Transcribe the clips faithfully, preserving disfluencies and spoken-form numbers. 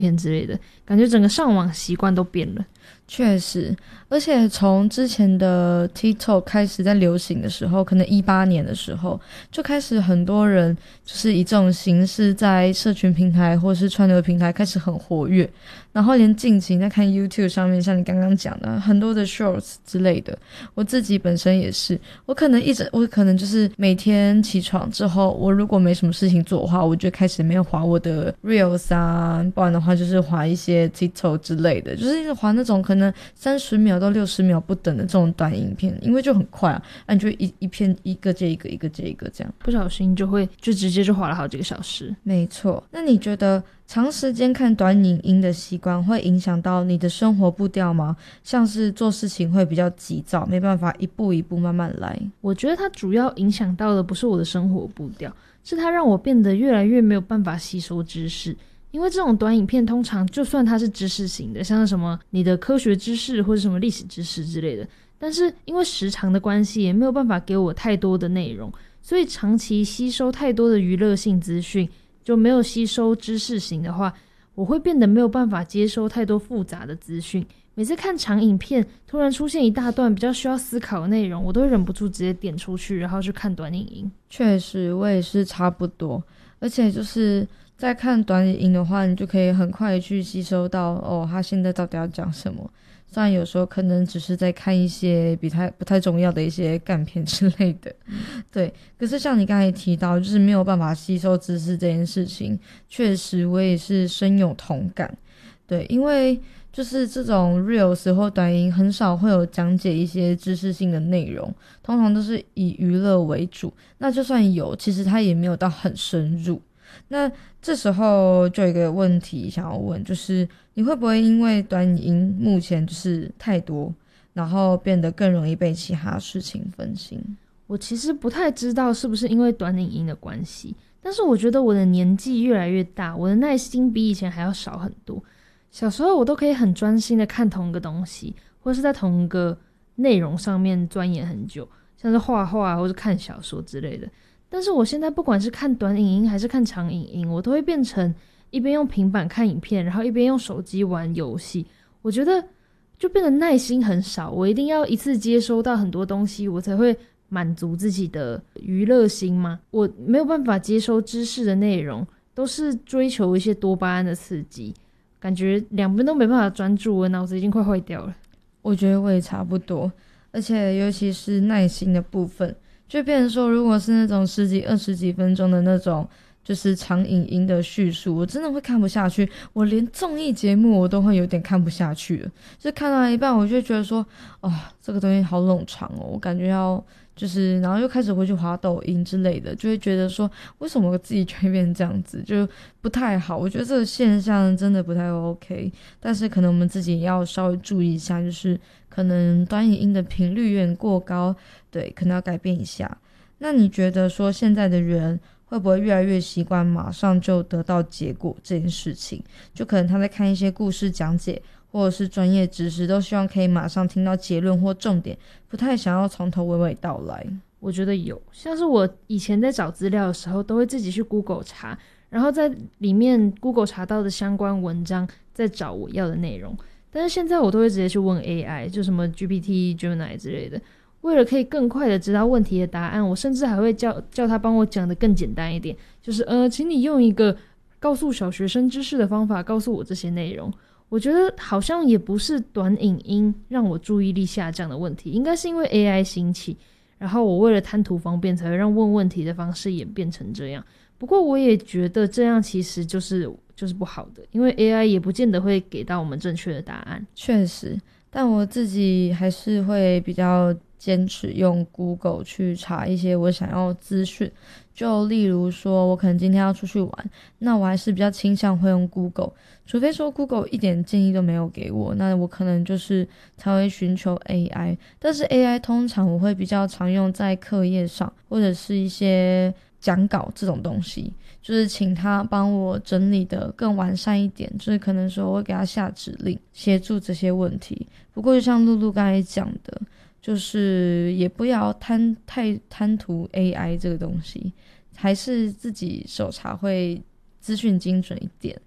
片之类的，感觉整个上网习惯都变了。 确实，而且从之前的 TikTok 开始在流行的时候，可能一八年的时候就开始很多人就是以这种形式在社群平台或是串流平台开始很活跃，然后连近期在看 YouTube 上面，像你刚刚讲的很多的 Shorts 之类的，我自己本身也是，我可能一直我可能就是每天起床之后，我如果没什么事情做的话，我就开始没有滑我的 Reels 啊，不然的话就是滑一些 TikTok 之类的，就是一直滑那种可能三十秒到六十秒不等的这种短影片，因为就很快啊，啊你就一一片一个接一个，一个接一个这样， 不小心就会就直接就滑了好几个小时。 没错，那你觉得长时间看短影音的习惯会影响到你的生活步调吗？像是做事情会比较急躁，没办法一步一步慢慢来。 我觉得它主要影响到的不是我的生活步调，是它让我变得越来越没有办法吸收知识。因为这种短影片通常就算它是知识型的，像是什么你的科学知识或者什么历史知识之类的，但是因为时长的关系也没有办法给我太多的内容，所以长期吸收太多的娱乐性资讯，就没有吸收知识型的话，我会变得没有办法接收太多复杂的资讯。每次看长影片突然出现一大段比较需要思考的内容，我都会忍不住直接点出去然后去看短影音。 确实我也是差不多，而且就是在看短影音的话，你就可以很快去吸收到哦，他现在到底要讲什么。虽然有时候可能只是在看一些比太不太重要的一些干片之类的，对。可是像你刚才提到，就是没有办法吸收知识这件事情，确实我也是深有同感。对，因为就是这种 reels 或短音很少会有讲解一些知识性的内容，通常都是以娱乐为主。那就算有，其实它也没有到很深入。那这时候就有一个问题想要问，就是你会不会因为短影音目前就是太多，然后变得更容易被其他事情分心？ 我其实不太知道是不是因为短影音的关系，但是我觉得我的年纪越来越大，我的耐心比以前还要少很多。小时候我都可以很专心的看同一个东西，或是在同一个内容上面钻研很久，像是画画或是看小说之类的。但是我现在不管是看短影音还是看长影音，我都会变成一边用平板看影片，然后一边用手机玩游戏。我觉得就变得耐心很少，我一定要一次接收到很多东西，我才会满足自己的娱乐心吗？我没有办法接收知识的内容，都是追求一些多巴胺的刺激，感觉两边都没办法专注，我脑子已经快坏掉了。 我觉得我也差不多，而且尤其是耐心的部分，就变成说如果是那种十几二十几分钟的那种就是长影音的叙述，我真的会看不下去，我连综艺节目我都会有点看不下去了，就看到一半我就觉得说哦，这个东西好冗长哦，我感觉要就是然后又开始回去滑抖音之类的，就会觉得说为什么我自己就会变成这样子，就不太好。我觉得这个现象真的不太 OK， 但是可能我们自己要稍微注意一下，就是可能短影音的频率有点过高，对，可能要改变一下。那你觉得说现在的人会不会越来越习惯马上就得到结果这件事情？就可能他在看一些故事讲解或者是专业知识，都希望可以马上听到结论或重点，不太想要从头娓娓道来。 我觉得有，像是我以前在找资料的时候，都会自己去 Google 查，然后在里面 Google 查到的相关文章，再找我要的内容。但是现在我都会直接去问 A I， 就什么 G P T、Gemini 之类的。为了可以更快的知道问题的答案，我甚至还会叫叫他帮我讲的更简单一点，就是呃，请你用一个告诉小学生知识的方法告诉我这些内容。我觉得好像也不是短影音让我注意力下降的问题，应该是因为 A I 兴起，然后我为了贪图方便才会让问问题的方式演变成这样。不过我也觉得这样其实就是就是不好的，因为 A I 也不见得会给到我们正确的答案。 确实，但我自己还是会比较坚持用 Google 去查一些我想要资讯，就例如说我可能今天要出去玩，那我还是比较倾向会用 Google， 除非说 Google 一点建议都没有给我，那我可能就是才会寻求 A I， 但是 A I 通常我会比较常用在课业上或者是一些讲稿这种东西，就是请他帮我整理的更完善一点，就是可能说我会给他下指令协助这些问题。不过就像露露刚才讲的，就是也不要贪太贪图 A I 这个东西，还是自己手查会资讯精准一点。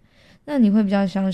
那你会比较相